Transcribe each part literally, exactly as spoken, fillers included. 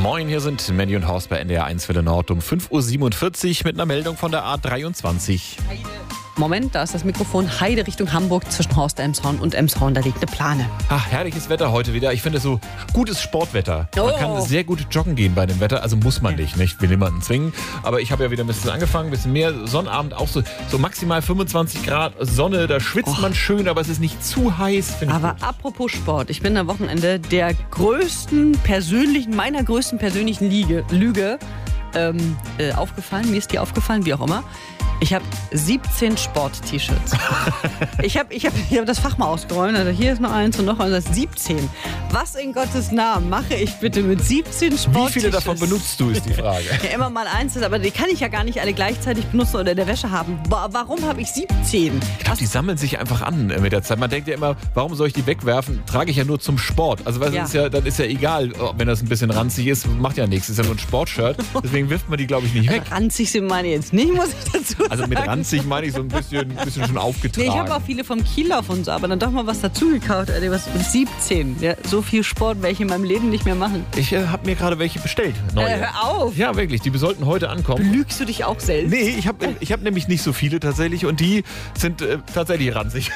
Moin, hier sind Mandy und Horst bei N D R eins Welle Nord um fünf Uhr siebenundvierzig mit einer Meldung von der A dreiundzwanzig. Moment, da ist das Mikrofon. Heide Richtung Hamburg zwischen Horst Elmshorn und Elmshorn. Da liegt eine Plane. Ach, herrliches Wetter heute wieder. Ich finde so gutes Sportwetter. Oh. Man kann sehr gut joggen gehen bei dem Wetter. Also muss man nicht, nicht? Will niemanden zwingen. Aber ich habe ja wieder ein bisschen angefangen, ein bisschen mehr. Sonnabend auch so, so maximal fünfundzwanzig Grad Sonne. Da schwitzt Oh. man schön, aber es ist nicht zu heiß. Finde ich Aber gut. apropos Sport. Ich bin am Wochenende der größten persönlichen, meiner größten persönlichen Liege, Lüge ähm, äh, aufgefallen. Mir ist die aufgefallen, wie auch immer. Ich habe siebzehn Sport-T-Shirts. ich habe ich hab, ich hab das Fach mal ausgeräumt. Also hier ist noch eins und noch eins. Das ist siebzehn. Was in Gottes Namen mache ich bitte mit siebzehn Sport-T-Shirts? Wie viele davon benutzt du, ist die Frage. Ja, immer mal eins, aber die kann ich ja gar nicht alle gleichzeitig benutzen oder in der Wäsche haben. Wa- Warum habe ich siebzehn? Ich glaube, die sammeln sich einfach an äh, mit der Zeit. Man denkt ja immer, warum soll ich die wegwerfen? Trage ich ja nur zum Sport. Also weil Ja. Ist ja, dann ist ja egal, ob- wenn das ein bisschen ranzig ist, macht ja nichts. Ist ja nur ein Sportshirt. Deswegen wirft man die, glaube ich, nicht weg. Ranzig sind meine jetzt nicht, muss ich dazu sagen. Also mit ranzig meine ich so ein bisschen, bisschen schon Nee, aufgetragen. ich habe auch viele vom Kiellauf und so, aber dann doch mal was dazu gekauft. Alter, was mit siebzehn. Ja, so viel Sport werde ich in meinem Leben nicht mehr machen. Ich äh, habe mir gerade welche bestellt. Neue. Äh, hör auf! Ja, wirklich. Die sollten heute ankommen. Lügst du dich auch selbst? Nee, ich habe ich hab nämlich nicht so viele tatsächlich und die sind äh, tatsächlich ranzig.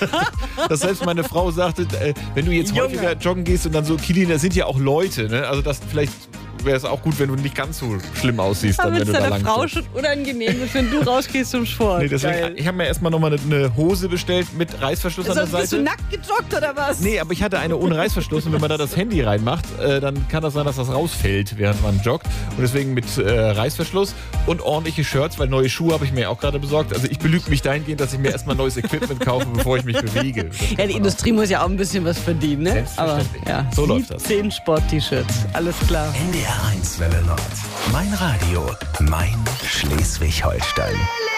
Dass selbst meine Frau sagte, äh, wenn du jetzt Junge. häufiger joggen gehst und dann so, Kilian, das sind ja auch Leute, ne? Also das vielleicht wäre es auch gut, wenn du nicht ganz so schlimm aussiehst, dann, Damit wenn es du da deiner lang Frau joggst. schon unangenehm ist, wenn du rausgehst zum Sport. Nee, deswegen, Geil. ich habe mir erstmal nochmal eine, eine Hose bestellt mit Reißverschluss an der Sonst bist du Seite. nackt gejoggt oder was? Nee, aber ich hatte eine ohne Reißverschluss und wenn man da das Handy reinmacht, äh, dann kann das sein, dass das rausfällt, während man joggt. Und deswegen mit äh, Reißverschluss und ordentliche Shirts, weil neue Schuhe habe ich mir auch gerade besorgt. Also ich belüge mich dahingehend, dass ich mir erstmal neues Equipment kaufe, bevor ich mich bewege. Das Ja, kann die man Industrie muss ja auch ein bisschen was verdienen, ne? Aber Selbstverständlich. ja, So läuft das. siebzehn Sport-T-Shirts, alles klar. N D R eins Welle Nord. Mein Radio, mein Schleswig-Holstein.